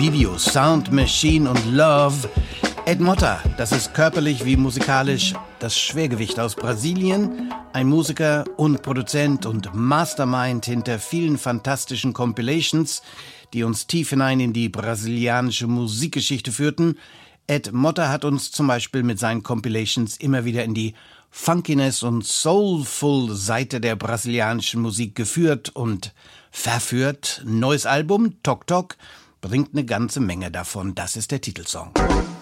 Bibio, Sound Machine und Love. Ed Motta, das ist körperlich wie musikalisch das Schwergewicht aus Brasilien, ein Musiker und Produzent und Mastermind hinter vielen fantastischen Compilations, die uns tief hinein in die brasilianische Musikgeschichte führten. Ed Motta hat uns zum Beispiel mit seinen Compilations immer wieder in die Funkiness und Soulful Seite der brasilianischen Musik geführt und verführt. Neues Album, Tok Tok, bringt eine ganze Menge davon. Das ist der Titelsong.